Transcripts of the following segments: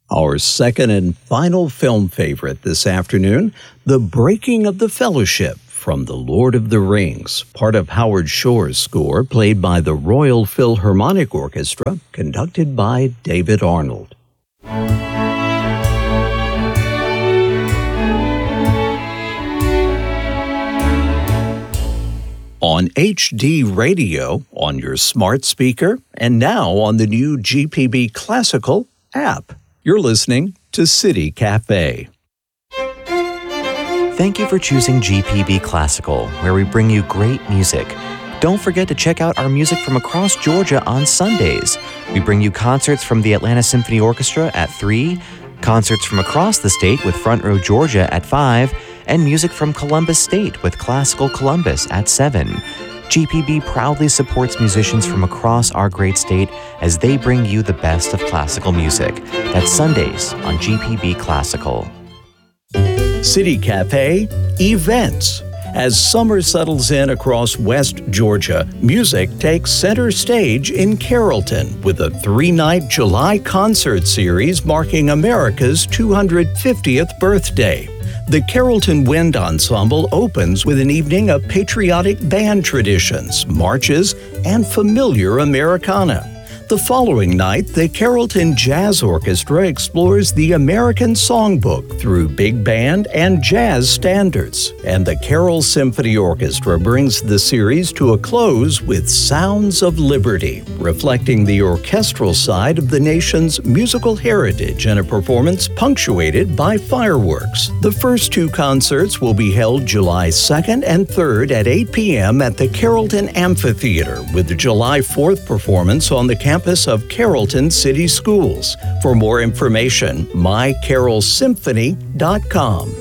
Our second and final film favorite this afternoon, The Breaking of the Fellowship from The Lord of the Rings, part of Howard Shore's score played by the Royal Philharmonic Orchestra, conducted by David Arnold. On HD radio, on your smart speaker, and now on the new GPB Classical app. You're listening to City Cafe. Thank you for choosing GPB Classical, where we bring you great music. Don't forget to check out our music from across Georgia on Sundays. We bring you concerts from the Atlanta Symphony Orchestra at 3, concerts from across the state with Front Row Georgia at 5, and music from Columbus State with Classical Columbus at 7. GPB proudly supports musicians from across our great state as they bring you the best of classical music. That's Sundays on GPB Classical. City Cafe Events. As summer settles in across West Georgia, music takes center stage in Carrollton with a 3-night July concert series marking America's 250th birthday. The Carrollton Wind Ensemble opens with an evening of patriotic band traditions, marches, and familiar Americana. The following night, the Carrollton Jazz Orchestra explores the American Songbook through big band and jazz standards, and the Carroll Symphony Orchestra brings the series to a close with Sounds of Liberty, reflecting the orchestral side of the nation's musical heritage in a performance punctuated by fireworks. The first 2 concerts will be held July 2nd and 3rd at 8 p.m. at the Carrollton Amphitheater, with the July 4th performance on the campus of Carrollton City Schools. For more information, mycarrollsymphony.com.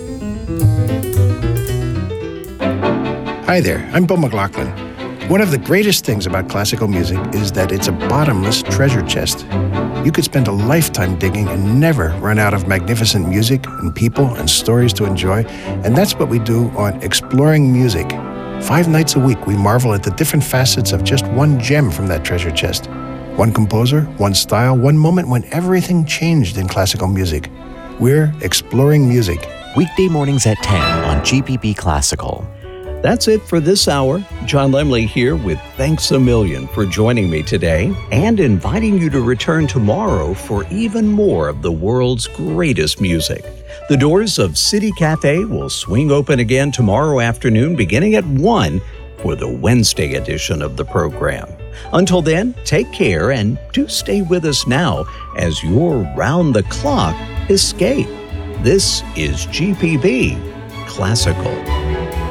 Hi there, I'm Bill McLaughlin. One of the greatest things about classical music is that it's a bottomless treasure chest. You could spend a lifetime digging and never run out of magnificent music and people and stories to enjoy, and that's what we do on Exploring Music. 5 nights a week, we marvel at the different facets of just one gem from that treasure chest. One composer, one style, one moment when everything changed in classical music. We're Exploring Music. Weekday mornings at 10 on GPB Classical. That's it for this hour. John Lemley here with thanks a million for joining me today and inviting you to return tomorrow for even more of the world's greatest music. The doors of City Cafe will swing open again tomorrow afternoon beginning at 1 for the Wednesday edition of the program. Until then, take care and do stay with us now as your round-the-clock escape. This is GPB Classical.